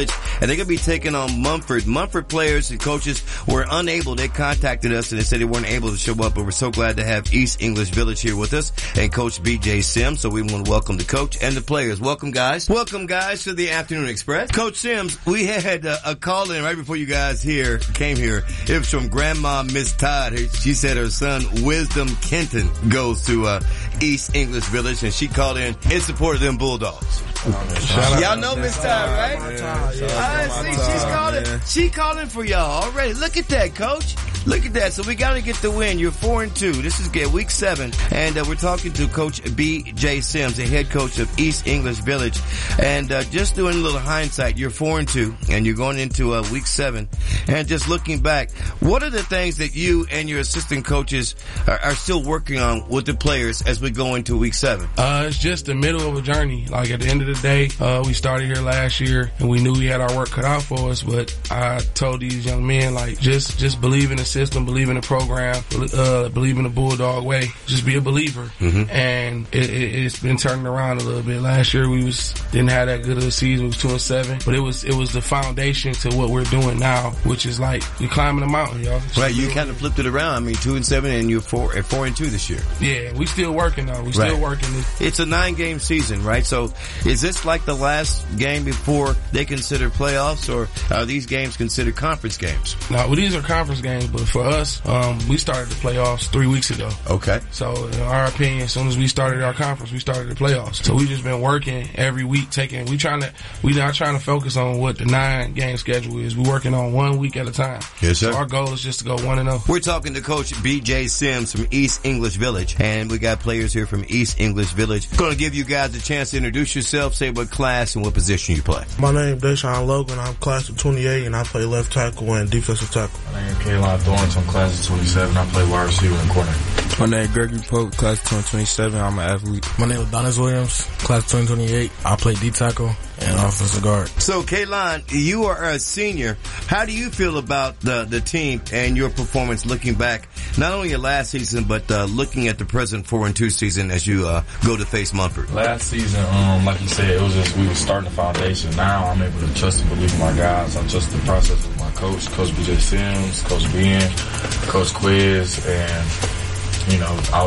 And they're going to be taking on Mumford. Mumford players and coaches were unable. They contacted us and they said they weren't able to show up, but we're so glad to have East English Village here with us and Coach B.J. Sims. So we want to welcome the coach and the players. Welcome, guys. Welcome, guys, to the Afternoon Express. Coach Sims, we had a call in right before you guys came here. It was from Grandma Miss Todd. She said her son, Wisdom Kenton, goes to East English Village, and she called in support of them Bulldogs. Y'all know Miss Todd, right? She calling for y'all already. Look at that, Coach. Look at that. So we got to get the win. You're 4-2. This is week 7. And we're talking to Coach B.J. Sims, the head coach of East English Village. And just doing a little hindsight, you're 4-2 and you're going into week 7. And just looking back, what are the things that you and your assistant coaches are still working on with the players as we go into week 7? It's just the middle of a journey. Like at the end of the day, we started here last year and we knew we had our work cut out for us. But I told these young men, like, just believe in the system, believe in the program, believe in the Bulldog way. Just be a believer. Mm-hmm. And it's been turning around a little bit. Last year we didn't have that good of a season. We was 2-7, but it was the foundation to what we're doing now, which is like you're climbing a mountain, y'all. Right, you kind of flipped it around. I mean, 2-7, and you're 4-2 this year. Yeah, we still working though. We still working. It's a 9-game season, right? So is this like the last game before they consider playoffs, or are these games considered conference games? No, well, these are conference games, but for us, we started the playoffs 3 weeks ago. Okay. So in our opinion, as soon as we started our conference, we started the playoffs. So we just been working every week, we're not trying to focus on what the 9-game schedule is. We're working on 1 week at a time. Yes, sir. So our goal is just to go 1-0. We're talking to Coach B.J. Sims from East English Village, and we got players here from East English Village. Going to give you guys a chance to introduce yourself, say what class and what position you play. My name is Deshaun Logan. I'm class of 28, and I play left tackle and defensive tackle. My name is Kaylon Thornton. I'm class of 27. I play wide receiver and corner. My name is Gregory Pope, class of 2027. I'm an athlete. My name is Donis Williams, class of 2028. I play D tackle and offensive guard. So, Kaylon, you are a senior. How do you feel about the team and your performance looking back, not only at last season, but looking at the present 4-2 season as you go to face Mumford? Last season, like you said, it was just we were starting the foundation. Now I'm able to trust and believe in my guys. I trust the process of my coach, Coach B.J. Sims, Coach Ben, Coach Quiz, and, I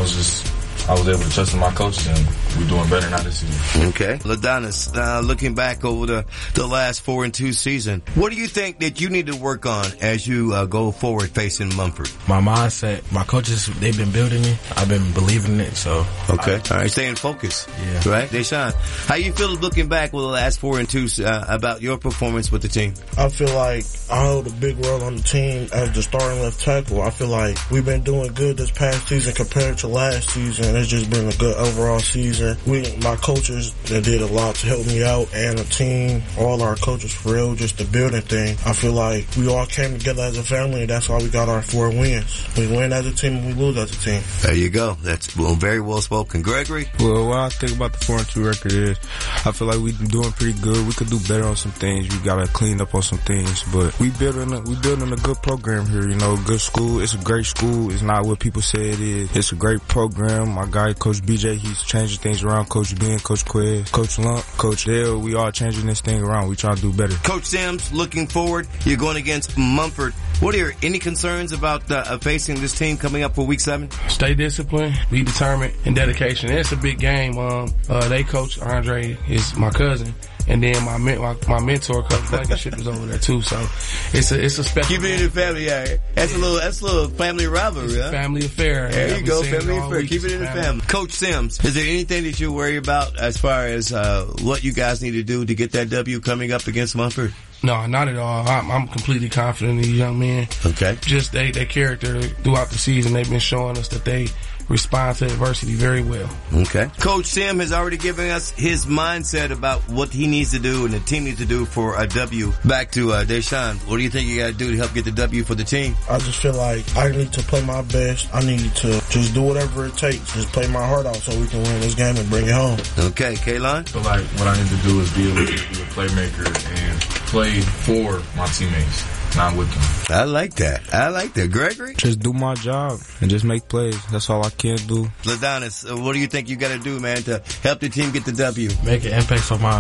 was able to trust in my coaches, and we're doing better now this season. Okay. Ladonis, looking back over the last 4-2 season, what do you think that you need to work on as you go forward facing Mumford? My mindset, my coaches, they've been building me. I've been believing it, so. Okay. All right. Staying focused. Yeah. Right? Deshaun, how you feel looking back with the last 4-2 about your performance with the team? I feel like I hold a big role on the team as the starting left tackle. I feel like we've been doing good this past season compared to last season. It's just been a good overall season. My coaches, they did a lot to help me out, and the team, all our coaches for real, just the building thing. I feel like we all came together as a family, and that's why we got our 4 wins. We win as a team and we lose as a team. There you go. That's very well spoken. Gregory? Well, what I think about the 4-2 record is I feel like we've been doing pretty good. We could do better on some things. We got to clean up on some things, but we building a good program here, good school. It's a great school. It's not what people say it is. It's a great program. My guy, Coach BJ, he's changing things around. Coach Ben, Coach Quiz, Coach Lump, Coach Dale, we all changing this thing around. We trying to do better. Coach Sims, looking forward, you're going against Mumford. What are any concerns about facing this team coming up for week 7? Stay disciplined, be determined, and dedication. It's a big game. They coach Andre is my cousin. And then my mentor, Coach Blankenship, is over there too. So it's a special. Keep it in the family, yeah. That's a little family rivalry, it's a family affair. There you go, family affair. Keep it in the family. Coach Sims, is there anything that you worry about as far as what you guys need to do to get that W coming up against Mumford? No, not at all. I'm completely confident in these young men. Okay. Just their character throughout the season, they've been showing us that they respond to adversity very well. Okay. Coach Sim has already given us his mindset about what he needs to do and the team needs to do for a W. Back to Deshaun, what do you think you got to do to help get the W for the team? I just feel like I need to play my best. I need to just do whatever it takes. Just play my heart out so we can win this game and bring it home. Okay, Kaylon? I feel like what I need to do is be a playmaker and play for my teammates, not with them. I like that. Gregory? Just do my job and just make plays. That's all I can do. Ladonis, what do you think you got to do, man, to help the team get the W? Make an impact for my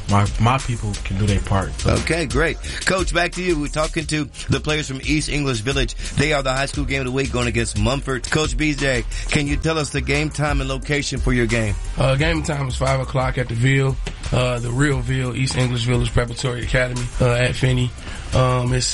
my people can do their part. So. Okay, great. Coach, back to you. We're talking to the players from East English Village. They are the high school game of the week going against Mumford. Coach BJ, can you tell us the game time and location for your game? Game time is 5 o'clock at the Ville, the real Ville, East English Village Preparatory Academy, at Finney. It's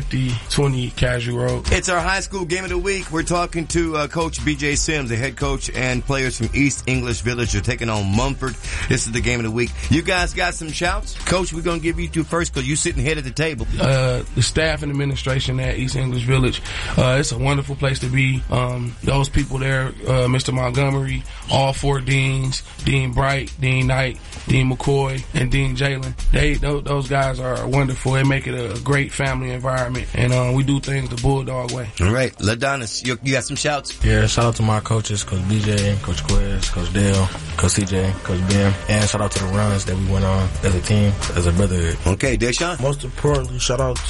50-20 Casual Road. It's our high school game of the week. We're talking to Coach BJ Sims, the head coach, and players from East English Village. They're taking on Mumford. This is the game of the week. You guys got some shouts? Coach, we're going to give you two first because you're sitting head at the table. The staff and administration at East English Village, it's a wonderful place to be. Those people there, Mr. Montgomery, all 4 deans, Dean Bright, Dean Knight, Dean McCoy, and Dean Jalen. Those guys are wonderful. They make it a great family environment, and we do things the Bulldog way. All right, Ladonis, you got some shouts? Yeah, shout out to my coaches, Coach BJ, Coach Quiz, Coach Dale, Coach CJ, Coach Ben, and shout out to the runs that we went on as a team, as a brotherhood. Okay, Deshaun. Most importantly, shout out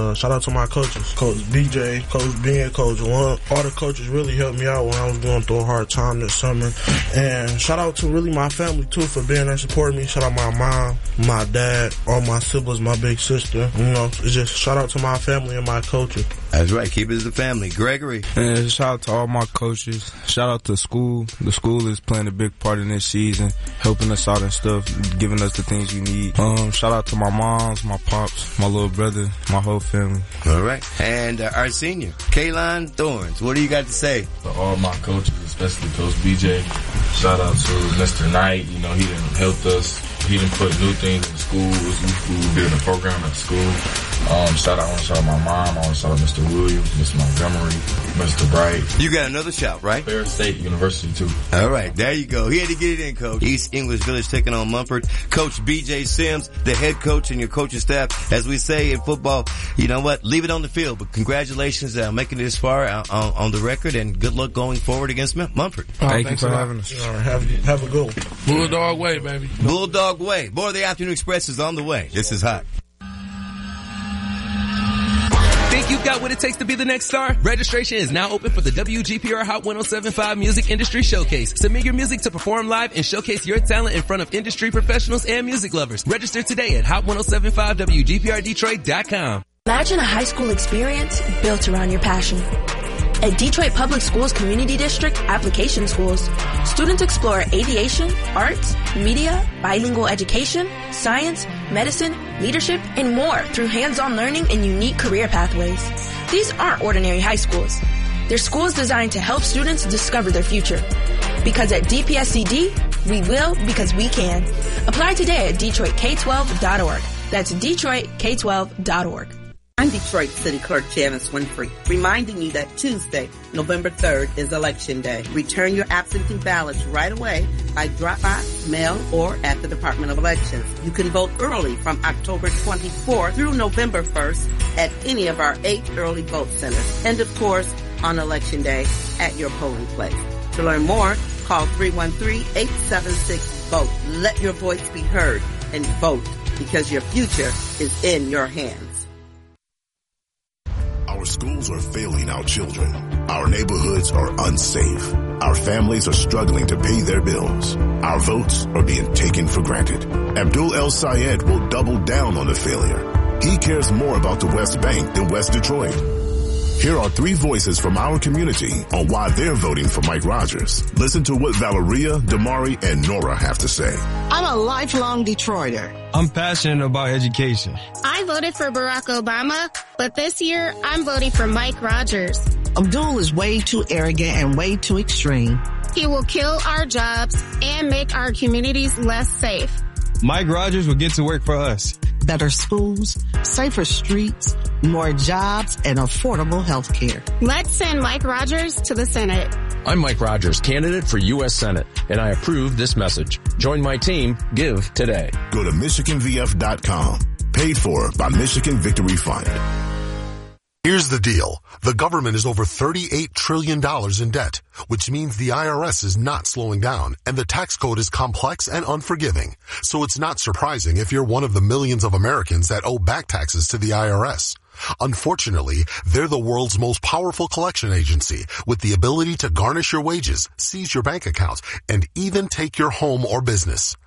to my coaches, Coach BJ, Coach Ben, Coach One. All the coaches really helped me out when I was going through a hard time this summer. And shout out to really my family too for being there supporting me. Shout out my mom, my dad, all my siblings, my big sister. You know, it's just shout out to my family and my coaches. That's right. Keep it as a family. Gregory. And shout out to all my coaches. Shout out to school. The school is playing a big part in this season, helping us out and stuff, giving us the things we need. Shout out to my moms, my pops, my little brother, my whole family. All right. And our senior, Kaylon Thorns. What do you got to say? To all my coaches, especially Coach BJ. Shout out to Mr. Knight. You know, he done helped us. He done put new things in school. We building a program at school. I want to shout out my mom. I want to shout out Mr. Williams, Mr. Montgomery, Mr. Bright. You got another shout, right? Fair State University, too. All right, there you go. He had to get it in, Coach. East English Village taking on Mumford. Coach BJ Sims, the head coach, and your coaching staff. As we say in football, you know what? Leave it on the field. But congratulations on making it this far on the record, and good luck going forward against Mumford. Thank you for having us. All right, have a good one. Bulldog way, baby. Bulldog way. More of the Afternoon Express is on the way. This is hot. Think you've got what it takes to be the next star? Registration is now open for the WGPR Hot 107.5 Music Industry Showcase. Submit your music to perform live and showcase your talent in front of industry professionals and music lovers. Register today at hot1075wgprdetroit.com. Imagine a high school experience built around your passion. At Detroit Public Schools Community District Application Schools, students explore aviation, arts, media, bilingual education, science, medicine, leadership, and more through hands-on learning and unique career pathways. These aren't ordinary high schools. They're schools designed to help students discover their future. Because at DPSCD, we will because we can. Apply today at DetroitK12.org. That's DetroitK12.org. I'm Detroit City Clerk Janice Winfrey, reminding you that Tuesday, November 3rd, is Election Day. Return your absentee ballots right away by drop-box, mail, or at the Department of Elections. You can vote early from October 24th through November 1st at any of our 8 early vote centers. And, of course, on Election Day at your polling place. To learn more, call 313-876-VOTE. Let your voice be heard and vote because your future is in your hands. Our schools are failing our children. Our neighborhoods are unsafe. Our families are struggling to pay their bills. Our votes are being taken for granted. Abdul El Sayed will double down on the failure. He cares more about the West Bank than West Detroit. Here are 3 voices from our community on why they're voting for Mike Rogers. Listen to what Valeria, Damari, and Nora have to say. I'm a lifelong Detroiter. I'm passionate about education. I voted for Barack Obama, but this year I'm voting for Mike Rogers. Abdul is way too arrogant and way too extreme. He will kill our jobs and make our communities less safe. Mike Rogers will get to work for us. Better schools, safer streets, more jobs, and affordable health care. Let's send Mike Rogers to the Senate. I'm Mike Rogers, candidate for U.S. Senate, and I approve this message. Join my team. Give today. Go to MichiganVF.com. Paid for by Michigan Victory Fund. Here's the deal. The government is over $38 trillion in debt, which means the IRS is not slowing down, and the tax code is complex and unforgiving. So it's not surprising if you're one of the millions of Americans that owe back taxes to the IRS. Unfortunately, they're the world's most powerful collection agency with the ability to garnish your wages, seize your bank accounts, and even take your home or business.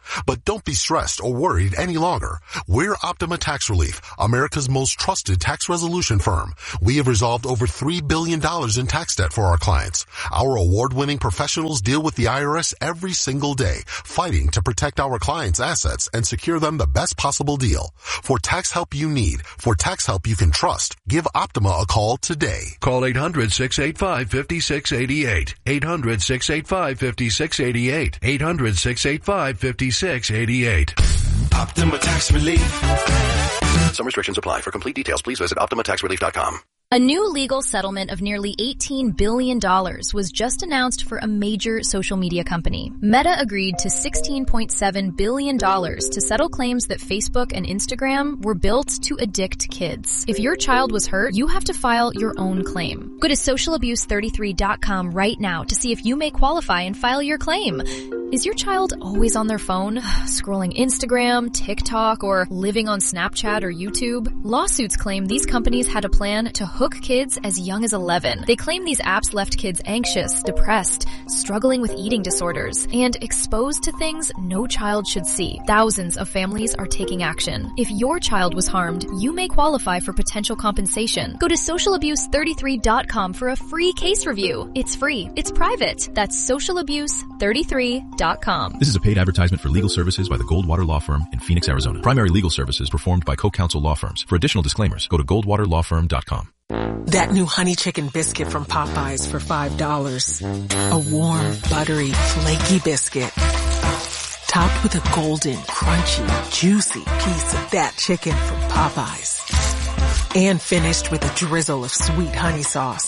But don't be stressed or worried any longer. We're Optima Tax Relief, America's most trusted tax resolution firm. We have resolved over $3 billion in tax debt for our clients. Our award-winning professionals deal with the IRS every single day, fighting to protect our clients' assets and secure them the best possible deal. For tax help you need, for tax help you can trust, give Optima a call today. Call 800-685-5688. 800-685-5688. 800-685-5688. Optima Tax Relief. Some restrictions apply. For complete details, please visit OptimaTaxRelief.com. A new legal settlement of nearly $18 billion was just announced for a major social media company. Meta agreed to $16.7 billion to settle claims that Facebook and Instagram were built to addict kids. If your child was hurt, you have to file your own claim. Go to socialabuse33.com right now to see if you may qualify and file your claim. Is your child always on their phone, scrolling Instagram, TikTok, or living on Snapchat or YouTube? Lawsuits claim these companies had a plan to hook kids as young as 11. They claim these apps left kids anxious, depressed, struggling with eating disorders, and exposed to things no child should see. Thousands of families are taking action. If your child was harmed, you may qualify for potential compensation. Go to socialabuse33.com for a free case review. It's free. It's private. That's socialabuse33.com. This is a paid advertisement for legal services by the Goldwater Law Firm in Phoenix, Arizona. Primary legal services performed by co-counsel law firms. For additional disclaimers, go to goldwaterlawfirm.com. That new honey chicken biscuit from Popeyes for $5. A warm, buttery, flaky biscuit. Topped with a golden, crunchy, juicy piece of that chicken from Popeyes. And finished with a drizzle of sweet honey sauce.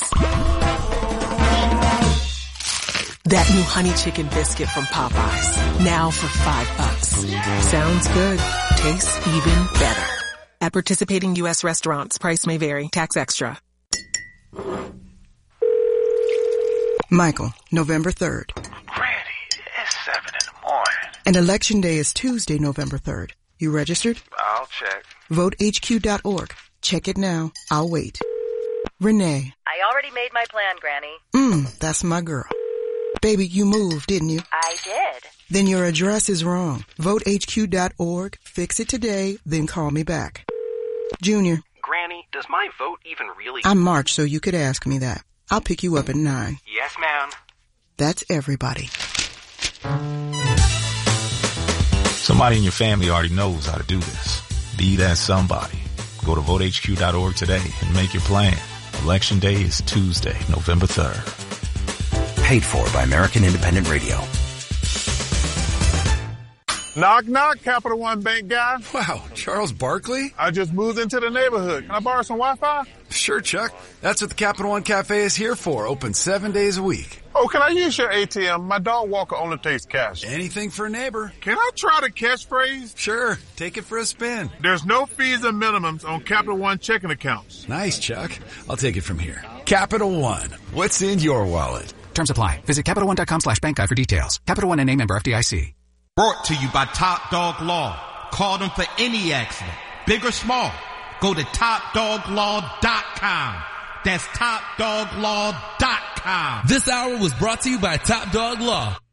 That new honey chicken biscuit from Popeyes. Now for $5. Sounds good. Tastes even better. At participating U.S. restaurants, price may vary. Tax extra. Michael, November 3rd. Granny, it's 7 in the morning. And Election Day is Tuesday, November 3rd. You registered? I'll check. VoteHQ.org. Check it now. I'll wait. Renee. I already made my plan, Granny. That's my girl. Baby, you moved, didn't you? I did. Then your address is wrong. VoteHQ.org. Fix it today, then call me back. Junior. Granny, does my vote even really... I'm March, so you could ask me that. I'll pick you up at 9. Yes, ma'am. That's everybody. Somebody in your family already knows how to do this. Be that somebody. Go to VoteHQ.org today and make your plan. Election Day is Tuesday, November 3rd. Paid for by American Independent Radio. Knock, knock, Capital One Bank guy. Wow, Charles Barkley? I just moved into the neighborhood. Can I borrow some Wi-Fi? Sure, Chuck. That's what the Capital One Cafe is here for. Open 7 days a week. Oh, can I use your ATM? My dog Walker only takes cash. Anything for a neighbor. Can I try the catchphrase? Sure. Take it for a spin. There's no fees and minimums on Capital One checking accounts. Nice, Chuck. I'll take it from here. Capital One. What's in your wallet? Terms apply. Visit CapitalOne.com/bankguide for details. Capital One NA, member FDIC. Brought to you by Top Dog Law. Call them for any accident, big or small. Go to TopDogLaw.com. That's TopDogLaw.com. This hour was brought to you by Top Dog Law.